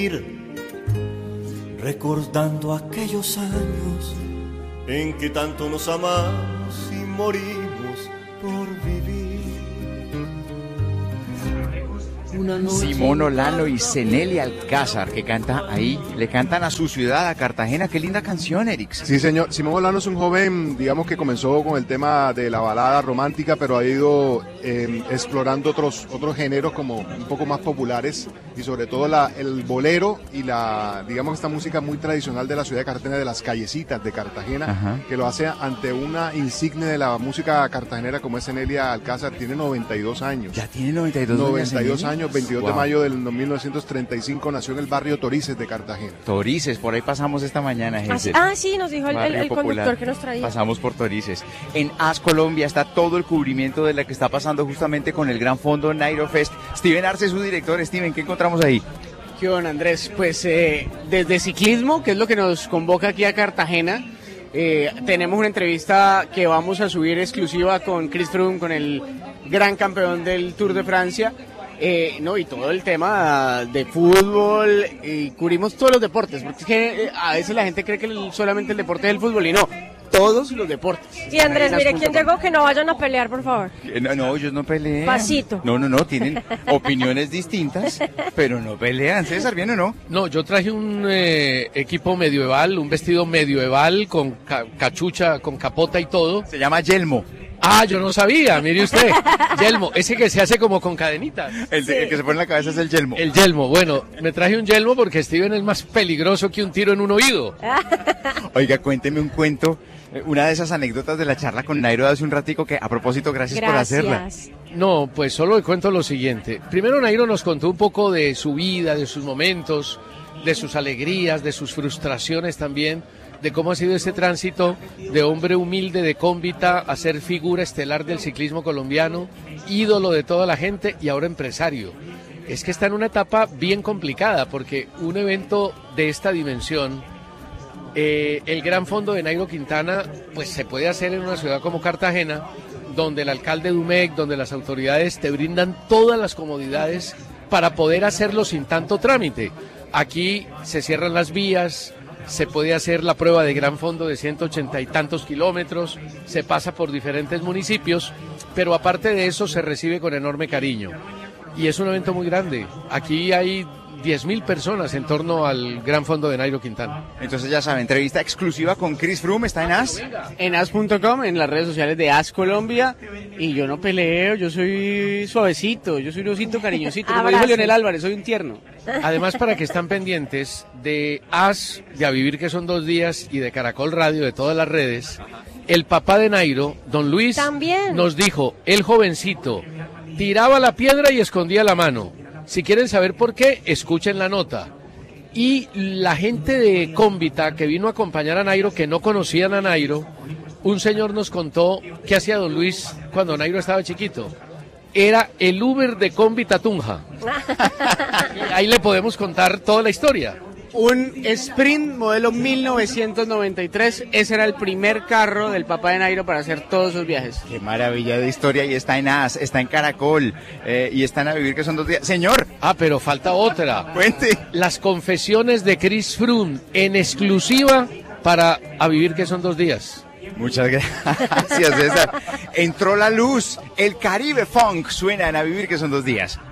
recordando aquellos años en que tanto nos amamos y morimos por vivir. Simón Olano y Cenelia Alcázar, que canta ahí, le cantan a su ciudad, a Cartagena. Qué linda canción, Erix. Sí, señor. Simón Olano es un joven, digamos, que comenzó con el tema de la balada romántica, pero ha ido explorando otros géneros como un poco más populares, y sobre todo el bolero y digamos, esta música muy tradicional de la ciudad de Cartagena, de las callecitas de Cartagena. Ajá. Que lo hace ante una insignia de la música cartagenera como es Cenelia Alcázar. Tiene 92 años. Ya tiene 92 años, 22 de mayo del 1935 nació en el barrio Torices de Cartagena. Torices, por ahí pasamos esta mañana, Giselle. Sí, nos dijo el conductor que nos traía. Pasamos por Torices. En AS Colombia está todo el cubrimiento de lo que está pasando justamente con el gran fondo Nairo Fest. Steven Arce, su director. Steven, ¿qué encontramos ahí? ¿Qué onda, Andrés? Pues desde ciclismo, que es lo que nos convoca aquí a Cartagena, tenemos una entrevista que vamos a subir exclusiva con Chris Froome, con el gran campeón del Tour de Francia. Y todo el tema de fútbol, y cubrimos todos los deportes, porque es que a veces la gente cree que solamente el deporte es el fútbol, y no, todos los deportes. Y Andrés, mire quién llegó, que no vayan a pelear, por favor. No, ellos no pelean. Pasito. No, tienen opiniones distintas, pero no pelean. César, ¿bien o no? No, yo traje un equipo medieval, un vestido medieval con cachucha, con capota y todo. Se llama yelmo. Yo no sabía, mire usted. Yelmo, ese que se hace como con cadenitas. El que se pone en la cabeza es el yelmo. El yelmo, bueno, me traje un yelmo porque Steven es más peligroso que un tiro en un oído. Oiga, cuénteme un cuento, una de esas anécdotas de la charla con Nairo de hace un ratico que, a propósito, gracias por hacerla. No, pues solo le cuento lo siguiente. Primero Nairo nos contó un poco de su vida, de sus momentos, de sus alegrías, de sus frustraciones también, de cómo ha sido este tránsito de hombre humilde de Cómbita a ser figura estelar del ciclismo colombiano, ídolo de toda la gente y ahora empresario. Es que está en una etapa bien complicada porque un evento de esta dimensión, el gran fondo de Nairo Quintana, pues se puede hacer en una ciudad como Cartagena, donde el alcalde Dumec, donde las autoridades te brindan todas las comodidades para poder hacerlo sin tanto trámite. Aquí se cierran las vías, se puede hacer la prueba de gran fondo de 180 y tantos kilómetros, se pasa por diferentes municipios, pero aparte de eso se recibe con enorme cariño. Y es un evento muy grande. Aquí hay 10.000 personas en torno al gran fondo de Nairo Quintana. Entonces ya saben, entrevista exclusiva con Chris Froome, ¿está en AS? En AS.com, en las redes sociales de AS Colombia, y yo no peleo, yo soy suavecito, yo soy un osito cariñosito, como dijo Leonel Álvarez, soy un tierno. Además, para que están pendientes de AS, de A Vivir que son 2 días, y de Caracol Radio, de todas las redes, el papá de Nairo, don Luis, también nos dijo, el jovencito tiraba la piedra y escondía la mano. Si quieren saber por qué, escuchen la nota. Y la gente de Cómbita que vino a acompañar a Nairo, que no conocían a Nairo, un señor nos contó qué hacía don Luis cuando Nairo estaba chiquito. Era el Uber de Cómbita Tunja. Ahí le podemos contar toda la historia. Un Sprint modelo 1993, ese era el primer carro del papá de Nairo para hacer todos sus viajes. Qué maravilla de historia, y está en AS, está en Caracol, y están A Vivir que son 2 días. Señor. Pero falta otra. Cuente. Las confesiones de Chris Froome en exclusiva para A Vivir que son 2 días. Muchas gracias, César. Entró la luz, el Caribe Funk suena en A Vivir que son 2 días.